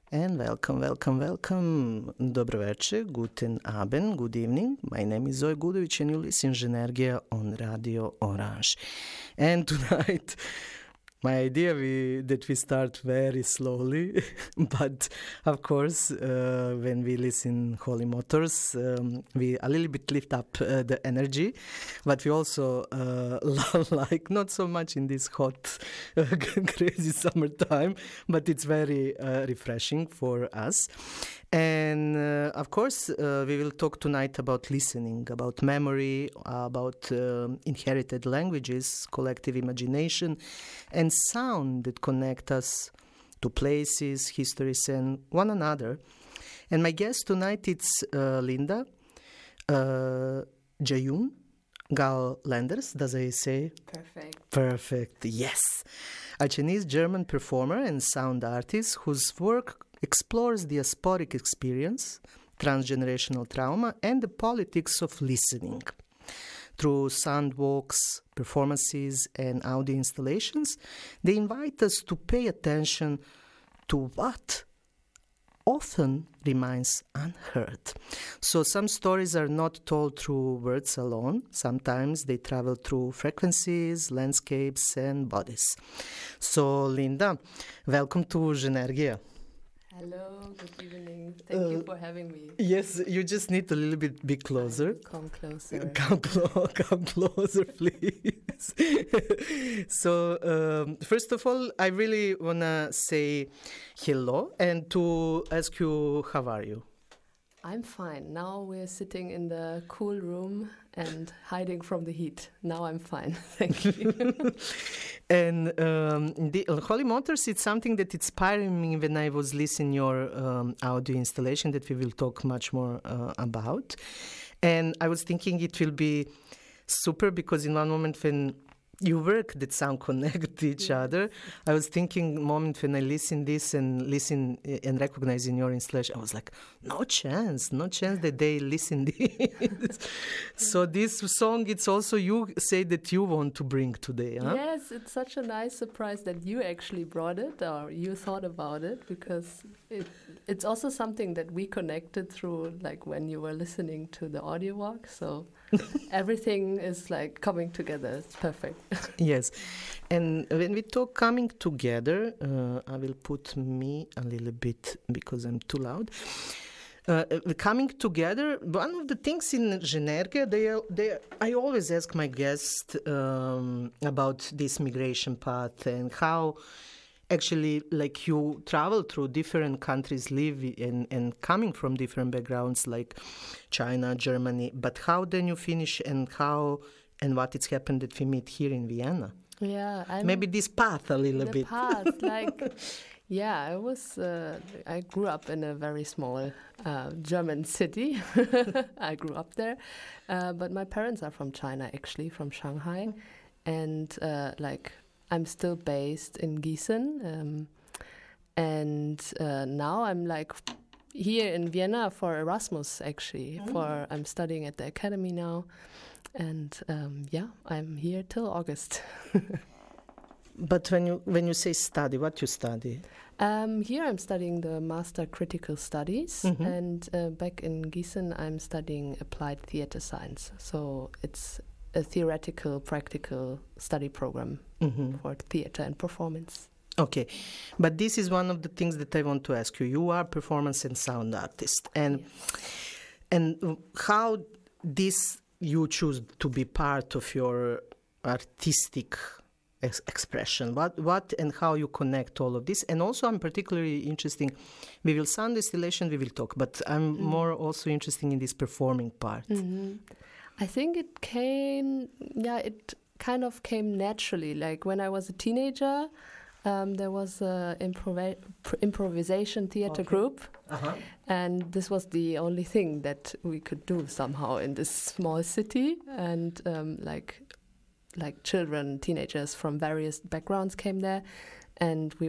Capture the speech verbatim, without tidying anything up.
And welcome, welcome, welcome. Dobro večer, guten Abend, good evening. My name is Zoe Gudović and you listen to Zhenergia on Radio Orange. And tonight, my idea we, that we start very slowly, but of course, uh, when we listen Holy Motors, um, we a little bit lift up uh, the energy, but we also uh, like not so much in this hot, uh, crazy summertime, but it's very uh, refreshing for us. And uh, of course, uh, we will talk tonight about listening, about memory, about um, inherited languages, collective imagination, and sound that connect us to places, histories, and one another. And my guest tonight is uh, Linda uh, Jayun Gal Landers. Does I say? Perfect. Perfect, yes. A Chinese-German performer and sound artist whose work explores the diasporic experience, transgenerational trauma, and the politics of listening. Through sound walks, performances, and audio installations, they invite us to pay attention to what often remains unheard. So some stories are not told through words alone. Sometimes they travel through frequencies, landscapes, and bodies. So, Linda, welcome to Zhenergia. Hello, good evening. Thank uh, you for having me. Yes, you just need a little bit be closer. Come closer. Come, clo- come closer, please. So, um, first of all, I really want to say hello and to ask you, how are you? I'm fine. Now we're sitting in the cool room and hiding from the heat. Now I'm fine. Thank you. And um, the uh, Holy Motors, it's something that inspired me when I was listening your um, audio installation that we will talk much more uh, about. And I was thinking it will be super because in one moment when you work that sound connect to each yes. other. I was thinking moment when I listen this and listen and recognize in your installation, I was like, no chance, no chance that they listen this. So this song, it's also you say that you want to bring today, huh? Yes, it's such a nice surprise that you actually brought it or you thought about it because it, it's also something that we connected through like when you were listening to the audio walk. So everything is like coming together. It's perfect. Yes. And when we talk coming together, uh, I will put me a little bit because I'm too loud. Uh, coming together, one of the things in Zhenergia, they, are, they, I always ask my guests um, about this migration path and how actually, like you travel through different countries, live and, and coming from different backgrounds like China, Germany, but how then you finish and how and what it's happened that we meet here in Vienna? Yeah. I'm Maybe this path a little the bit. The path, like, yeah, I was, uh, I grew up in a very small uh, German city. I grew up there. Uh, but my parents are from China, actually, from Shanghai. And, uh, like, I'm still based in Gießen, um, and uh, now I'm like here in Vienna for Erasmus. Actually, mm. for I'm studying at the academy now, and um, yeah, I'm here till August. But when you when you say study, what you study? Um, here I'm studying the Master Critical Studies, mm-hmm. and uh, back in Gießen I'm studying Applied Theatre Science. So it's a theoretical, practical study program mm-hmm. for theater and performance. Okay, but this is one of the things that I want to ask you. You are a performance and sound artist, and yes. and how this you choose to be part of your artistic ex- expression. What what and how you connect all of this, and also I'm particularly interested. We will sound distillation, we will talk, but I'm mm. more also interested in this performing part. Mm-hmm. I think it came, yeah, it kind of came naturally. Like when I was a teenager, um, there was an improv- improvisation theater okay. group. Uh-huh. And this was the only thing that we could do somehow in this small city. And um, like like children, teenagers from various backgrounds came there. And we